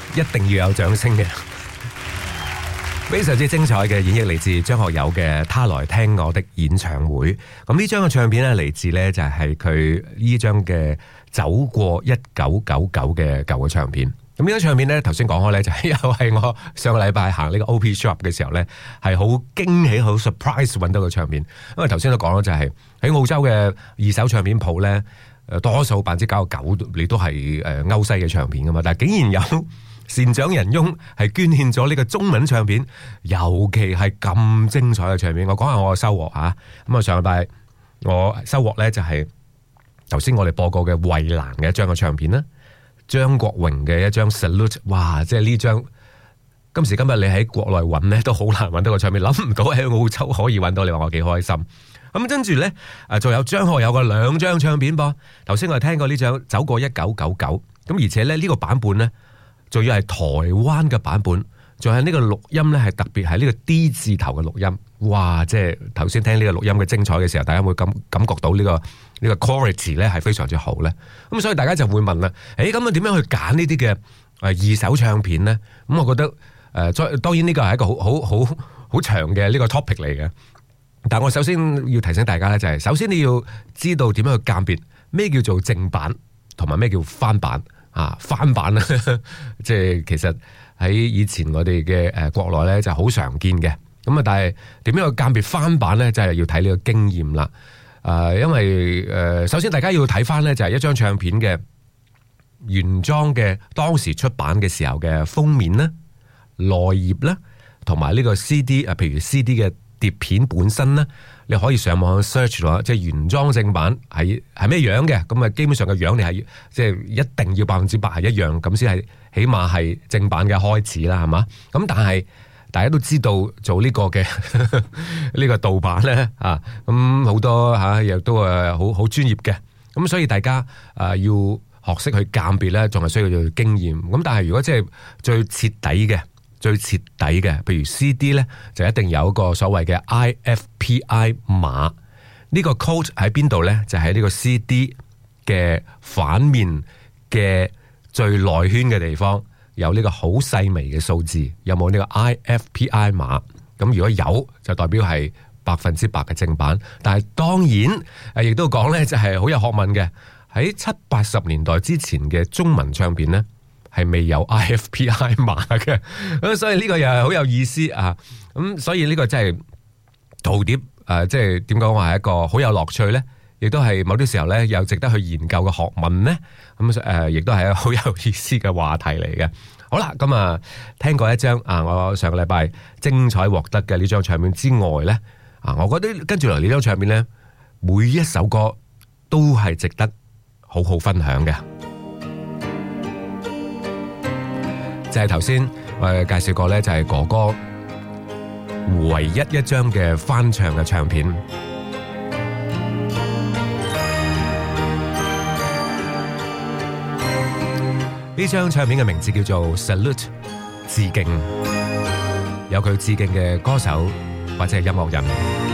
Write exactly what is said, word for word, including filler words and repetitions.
一定要有掌聲嘅。非常之精彩嘅演繹嚟自張學友嘅《他來聽我的演唱會》。咁呢張嘅唱片咧嚟自咧就係佢呢張嘅走過一九九九嘅舊嘅唱片。咁呢張唱片咧頭先講開咧就係又係我上個禮拜行呢個 O P Shop 嘅時候咧係好驚喜好 surprise 揾到個唱片。因為頭先都講咗就係喺澳洲嘅二手唱片鋪咧，誒多數百分之九十九你都係誒歐西嘅唱片噶嘛，但係竟然有善長人翁係捐獻咗呢個中文唱片，尤其係咁精彩嘅唱片。我講下我嘅收穫吓，咁啊上個禮拜我收穫咧就係頭先我哋播過嘅衛蘭嘅一張嘅唱片啦，張國榮嘅一張 Salute， 哇！即係呢張今時今日你喺國內揾咧都好難揾到個唱片，諗唔到喺澳洲可以揾到，你話我幾開心。咁跟住咧，誒仲有張學友嘅兩張唱片噃。頭先我哋聽過呢張走過一九九九，咁而且咧呢個版本咧，仲要係台灣嘅版本，仲係呢個錄音咧係特別係呢個 D 字頭嘅錄音。哇！即係頭先聽呢個錄音嘅精彩嘅時候，大家會感感覺到呢個呢個 quality 咧係非常之好咧。咁所以大家就會問啦，誒咁啊點樣去揀呢啲嘅誒二手唱片咧？咁我覺得誒，再當然呢個係一個好好好好長嘅呢個 topic 嚟嘅。但我首先要提醒大家咧，就係首先你要知道點樣去鑑別咩叫做正版同埋咩叫翻版啊？翻版啊，即係其實喺以前我哋嘅誒國內咧就好常見嘅。咁啊，但係點樣去鑑別翻版咧，就係要睇呢個經驗啦。誒，因為誒，首先大家要睇翻咧，就係一張唱片嘅原裝嘅當時出版嘅時候嘅封面啦、內頁啦，同埋呢個 C D 啊，譬如 C D 嘅碟片本身咧，你可以上網 search 咗，即係原裝正版係係咩樣嘅，咁啊基本上嘅樣你係即係一定要百分之百係一樣，咁先係起碼係正版嘅開始啦，係嘛？咁但係大家都知道做呢個嘅呢個盜版咧啊，咁好多嚇亦都係好好專業嘅，咁所以大家啊要學識去鑑別咧，仲係需要有經驗。咁但係如果即係最徹底嘅。最徹底嘅，譬如 C D 咧，就一定有一個所謂嘅 I F P I 碼。呢個 code 喺邊度咧？就喺呢個 C D 嘅反面嘅最內圈嘅地方，有呢個好細微嘅數字。有冇呢個 I F P I 碼？咁如果有，就代表係百分之百嘅正版。但係當然，誒亦都講咧，就係好有學問嘅。喺七八十年代之前嘅中文唱片咧，係未有 I F P I 碼嘅，咁所以呢個又係好有意思啊！咁所以呢個真係淘碟誒，即係點講話係一個好有樂趣咧，亦都係某啲時候咧有值得去研究嘅學問咧。咁誒，亦都係一個好有意思嘅話題嚟嘅。好啦，咁啊，聽過一張啊，我上個禮拜精彩獲得嘅呢張唱片之外咧，啊，我覺得跟住嚟呢張唱片咧，每一首歌都係值得好好分享嘅。就係頭先我哋介紹過咧，就係哥哥唯一一張嘅翻唱嘅唱片。呢張唱片嘅名字叫做 Salute， 致敬，有佢致敬嘅歌手或者係音樂人。